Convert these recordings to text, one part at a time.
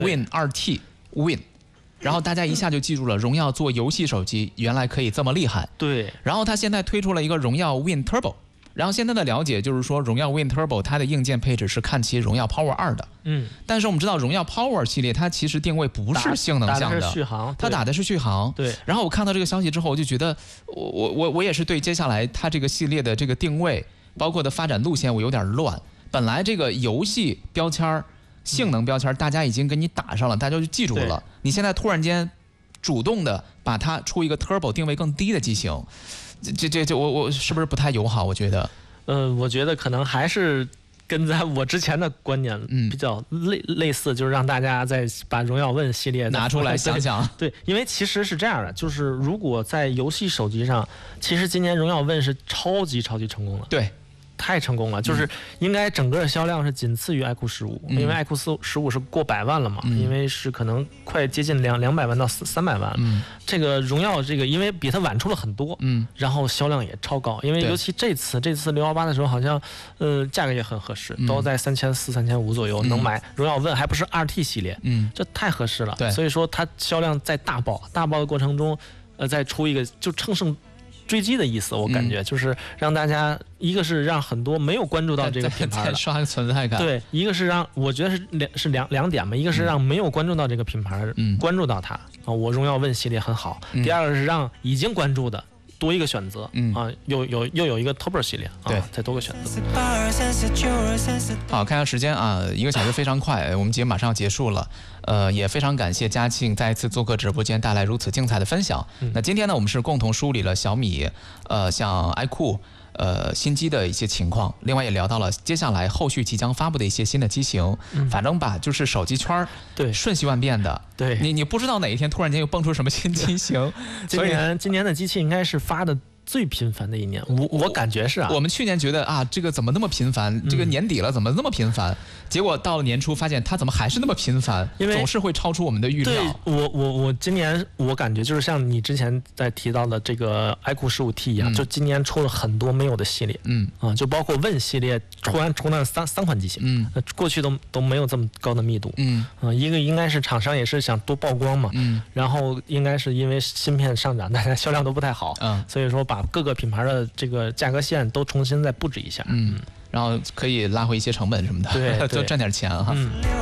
Win 2T Win，然后大家一下就记住了，荣耀做游戏手机原来可以这么厉害。 对， 然后它现在推出了一个荣耀 Win Turbo。然后现在的了解就是说，荣耀 Win Turbo 它的硬件配置是看齐荣耀 Power 2的，但是我们知道荣耀 Power 系列它其实定位不是性能向的，它打的是续航。 对。 然后我看到这个消息之后，我就觉得，我也是对接下来它这个系列的这个定位，包括的发展路线，我有点乱。本来这个游戏标签、性能标签，大家已经给你打上了，大家就记住了。你现在突然间主动的把它出一个 Turbo 定位更低的机型。这我是不是不太友好？我觉得， 我觉得可能还是跟我之前的观点比较类似，就是让大家再把荣耀 Win 系列拿出来想想。 对，因为其实是这样的，就是如果在游戏手机上，其实今年荣耀 Win 是超级成功了。对。太成功了，就是应该整个销量是仅次于 iQOO 15，因为 iQOO 15是过100万了嘛，因为是可能快接近200万到300万。这个荣耀这个因为比它晚出了很多，然后销量也超高，因为尤其这次618的时候，好像价格也很合适，都在3400、3500左右能买荣耀 Win，还不是2T 系列，这太合适了。所以说它销量在大爆的过程中，再出一个就乘胜追击的意思，我感觉就是让大家，一个是让很多没有关注到这个品牌的刷个存在感， 对，一个是让我觉得是两点嘛，一个是让没有关注到这个品牌关注到它啊，我荣耀 Win 系列很好。第二个是让已经关注的多一个选择啊，又有一个 Turbo 系列啊，再多个选择。 好，看下时间啊，1个小时非常快，我们节目马上要结束了。也非常感谢嘉庆再一次做客直播间，带来如此精彩的分享。那今天呢，我们是共同梳理了小米，像 iQOO。新机的一些情况，另外也聊到了接下来后续即将发布的一些新的机型。反正吧，就是手机圈对瞬息万变的， 对你不知道哪一天突然间又蹦出什么新机型。 今年的机器应该是发的最频繁的一年，我感觉是啊。 我们去年觉得啊，这个怎么那么频繁？这个年底了怎么那么频繁？结果到了年初发现它怎么还是那么频繁？因为总是会超出我们的预料。 对，我今年我感觉就是像你之前在提到的这个 iQOO 15T 一样，就今年出了很多没有的系列，就包括 Win 系列出了三款机型，过去都没有这么高的密度，一个应该是厂商也是想多曝光嘛，然后应该是因为芯片上涨，大家销量都不太好，所以说把各个品牌的这个价格线都重新再布置一下，然后可以拉回一些成本什么的，对，多赚点钱哈。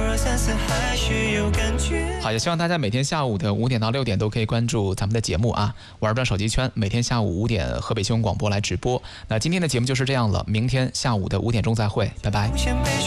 好，也希望大家每天下午的5点到6点都可以关注咱们的节目啊，玩转手机圈，每天下午5点河北新闻广播来直播。那今天的节目就是这样了，明天下午的5点钟再会，拜拜。